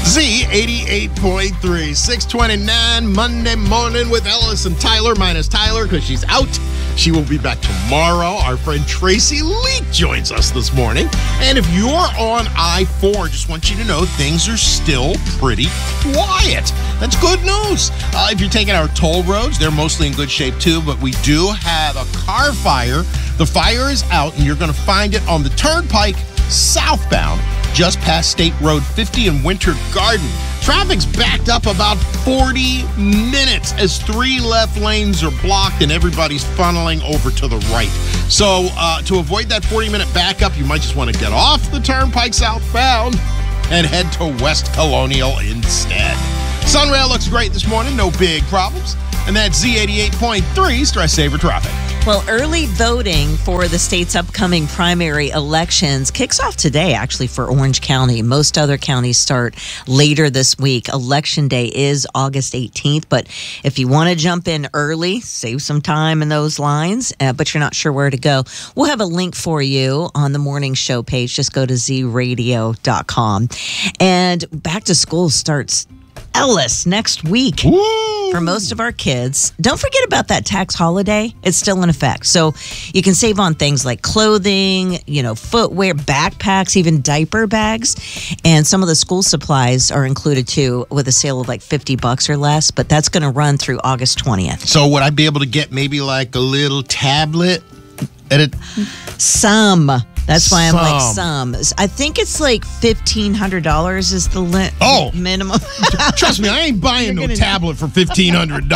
Z88.3, 629, Monday morning with Ellis and Tyler, minus Tyler because she's out. She will be back tomorrow. Our friend Tracy Leak joins us this morning. And if you're on I-4, just want you to know things are still pretty quiet. That's good news. If you're taking our toll roads, they're mostly in good shape too, but we do have a car fire. The fire is out, and you're going to find it on the Turnpike southbound, just past State Road 50 in Winter Garden. Traffic's backed up about 40 minutes as 3 left lanes are blocked and everybody's funneling over to the right. So to avoid that 40-minute backup, you might just want to get off the Turnpike southbound and head to West Colonial instead. Sunrail looks great this morning, no big problems. And that's Z88.3 Stress Saver Traffic. Well, early voting for the state's upcoming primary elections kicks off today, actually, for Orange County. Most other counties start later this week. Election day is August 18th, but if you want to jump in early, save some time in those lines, but you're not sure where to go, we'll have a link for you on the morning show page. Just go to zradio.com. And back to school starts, Ellis, next week. Woo! For most of our kids. Don't forget about that tax holiday. It's still in effect. So you can save on things like clothing, footwear, backpacks, even diaper bags. And some of the school supplies are included too, with a sale of like $50 or less. But that's going to run through August 20th. So would I be able to get maybe like a little tablet at a... Some. That's why I'm like some. I think it's like $1,500 is the minimum. Trust me, I ain't buying no tablet for $1,500.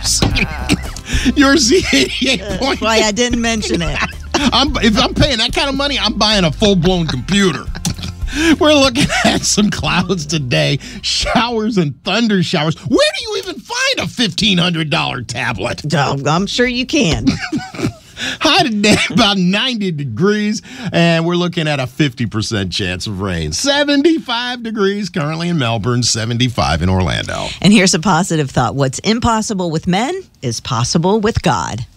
Your Z88 point. Why I didn't mention it. If I'm paying that kind of money, I'm buying a full-blown computer. We're looking at some clouds today, showers and thunder showers. Where do you even find a $1,500 tablet? Oh, I'm sure you can. High today, about 90 degrees, and we're looking at a 50% chance of rain. 75 degrees currently in Melbourne, 75 in Orlando. And here's a positive thought. What's impossible with men is possible with God.